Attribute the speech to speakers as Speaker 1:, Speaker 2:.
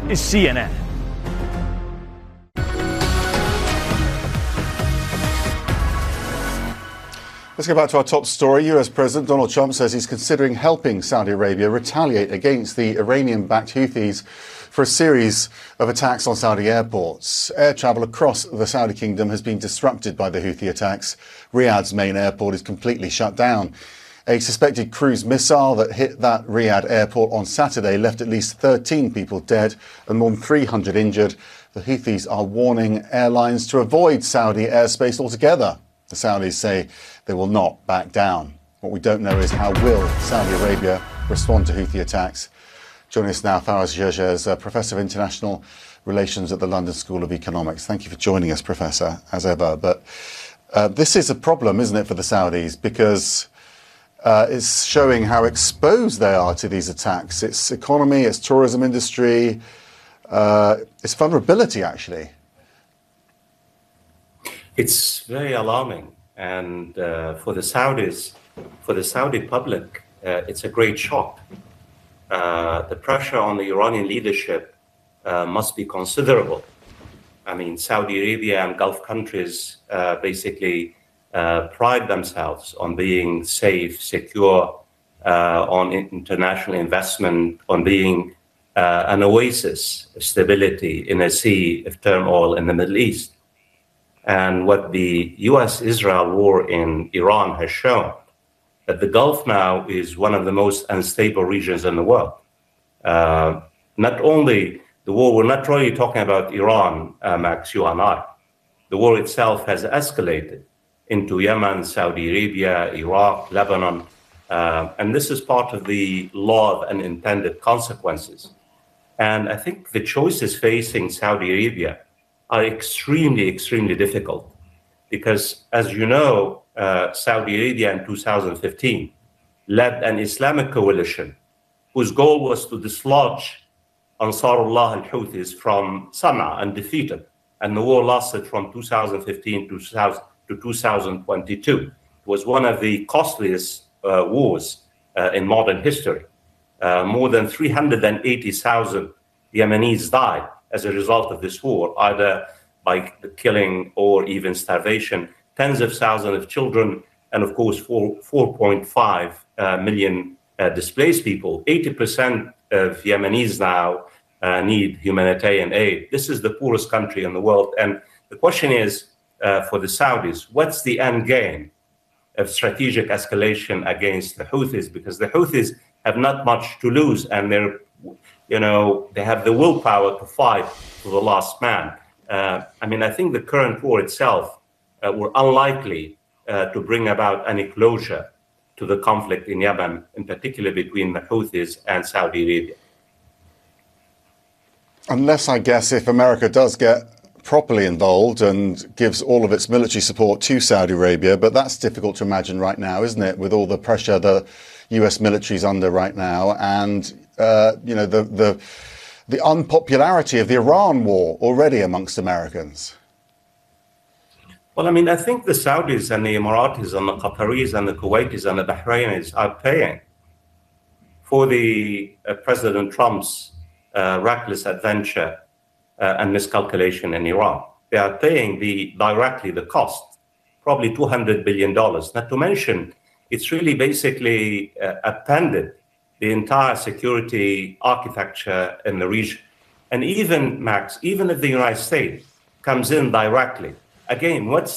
Speaker 1: is CNN.
Speaker 2: Let's go back to our top story. US President Donald Trump says he's considering helping Saudi Arabia retaliate against the Iranian-backed Houthis for a series of attacks on Saudi airports. Air travel across the Saudi kingdom has been disrupted by the Houthi attacks. Riyadh's main airport is completely shut down. A suspected cruise missile that hit that Riyadh airport on Saturday left at least 13 people dead and more than 300 injured. The Houthis are warning airlines to avoid Saudi airspace altogether. The Saudis say they will not back down. What we don't know is how will Saudi Arabia respond to Houthi attacks. Joining us now, Faraz Gerges, Professor of International Relations at the London School of Economics. Thank you for joining us, Professor, as ever. But this is a problem, isn't it, for the Saudis? Because it's showing how exposed they are to these attacks. Its economy, its tourism industry, its vulnerability, actually.
Speaker 3: It's very alarming, and for the Saudis, for the Saudi public, it's a great shock. The pressure on the Iranian leadership must be considerable. I mean, Saudi Arabia and Gulf countries basically pride themselves on being safe, secure, on international investment, on being an oasis of stability in a sea of turmoil in the Middle East. And what the US-Israel war in Iran has shown, that the Gulf now is one of the most unstable regions in the world. Not only the war, we're not really talking about Iran, Max, you and I. The war itself has escalated into Yemen, Saudi Arabia, Iraq, Lebanon, and this is part of the law of unintended consequences. And I think the choices facing Saudi Arabia are extremely, extremely difficult because, as you know, Saudi Arabia in 2015 led an Islamic coalition whose goal was to dislodge Ansarullah al-Houthis from Sana'a and defeat them. And the war lasted from 2015 to 2022. It was one of the costliest wars in modern history. More than 380,000 Yemenis died as a result of this war, either by killing or even starvation, tens of thousands of children, and of course, 4.5 million displaced people. 80% of Yemenis now need humanitarian aid. This is the poorest country in the world. And the question is, for the Saudis, what's the end game of strategic escalation against the Houthis? Because the Houthis have not much to lose, and they have the willpower to fight to the last man. I mean, I think the current war itself were unlikely to bring about any closure to the conflict in Yemen, in particular between the Houthis and Saudi Arabia.
Speaker 2: Unless, I guess, if America does get properly involved and gives all of its military support to Saudi Arabia, but that's difficult to imagine right now, isn't it, with all the pressure the US military is under right now, and the unpopularity of the Iran war already amongst Americans?
Speaker 3: Well, I mean, I think the Saudis and the Emiratis and the Qataris and the Kuwaitis and the Bahrainis are paying for the President Trump's reckless adventure and miscalculation in Iran. They are paying directly the cost, probably $200 billion. Not to mention, it's really basically appended the entire security architecture in the region. And even, Max, even if the United States comes in directly, again, what's